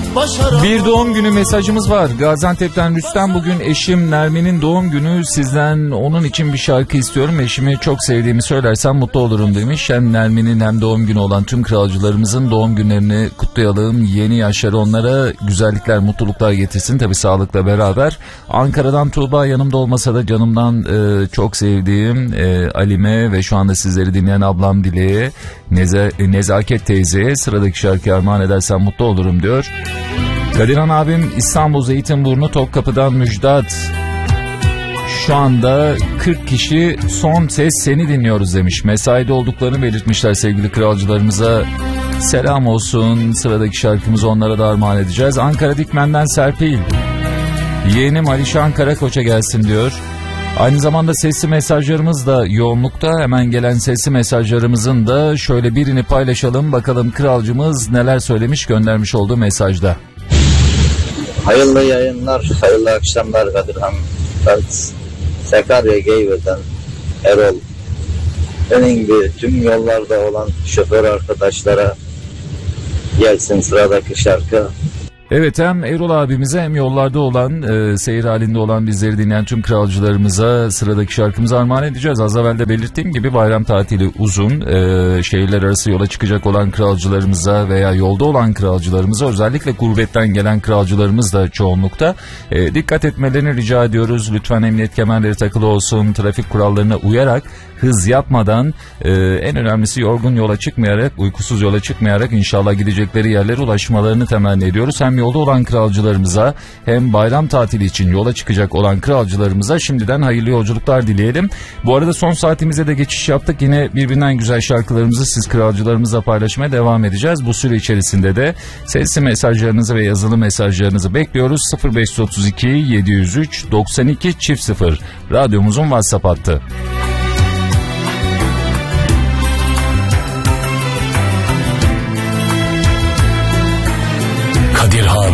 başaramam. Bir doğum günü mesajımız var. Gaziantep'ten Rüstem, bugün eşim Nermin'in doğum günü. Sizden onun için bir şarkı istiyorum. Eşimi çok sevdiğimi söylersem mutlu olurum demiş. Hem Nermin'in hem doğum günü olan tüm kralcılarımızın doğum günlerini kutlayalım. Yeni yaşları onlara güzellikler, mutluluklar getirsin. Tabii sağlıkla beraber. Ankara'dan Tuğba, yanımda olmasa da canımdan çok sevdiğim Alime ve şu anda sizleri dinleyen ablam Dile'ye, Nezaket teyzeye sıradaki şarkıyı armağan edersem mutlu olurum diyor. Kadirhan abim İstanbul Zeytinburnu Topkapı'dan Müjdat. Şu anda 40 kişi son ses seni dinliyoruz demiş. Mesaide olduklarını belirtmişler sevgili kralcılarımıza. Selam olsun. Sıradaki şarkımızı onlara da armağan edeceğiz. Ankara Dikmen'den Serpil. Yeğenim Alişan Karakoç'a gelsin diyor. Aynı zamanda sesli mesajlarımız da yoğunlukta. Hemen gelen sesli mesajlarımızın da şöyle birini paylaşalım. Bakalım kralcımız neler söylemiş göndermiş olduğu mesajda. Hayırlı yayınlar, hayırlı akşamlar Kadirhan. Sakarya Geyve'den Erol. Benim gibi tüm yollarda olan şoför arkadaşlara gelsin sıradaki şarkı. Evet, hem Erol abimize hem yollarda olan, seyir halinde olan bizleri dinleyen tüm kralcılarımıza sıradaki şarkımızı armağan edeceğiz. Az evvel de belirttiğim gibi bayram tatili uzun. Şehirler arası yola çıkacak olan kralcılarımıza veya yolda olan kralcılarımıza, özellikle gurbetten gelen kralcılarımız da çoğunlukta. Dikkat etmelerini rica ediyoruz. Lütfen emniyet kemerleri takılı olsun. Trafik kurallarına uyarak, hız yapmadan, en önemlisi yorgun yola çıkmayarak, uykusuz yola çıkmayarak inşallah gidecekleri yerlere ulaşmalarını temenni ediyoruz. Hem yolda olan kralcılarımıza hem bayram tatili için yola çıkacak olan kralcılarımıza şimdiden hayırlı yolculuklar dileyelim. Bu arada son saatimize de geçiş yaptık. Yine birbirinden güzel şarkılarımızı siz kralcılarımızla paylaşmaya devam edeceğiz. Bu süre içerisinde de sesli mesajlarınızı ve yazılı mesajlarınızı bekliyoruz. 0532 703 92 0 radyomuzun WhatsApp hattı. Kadir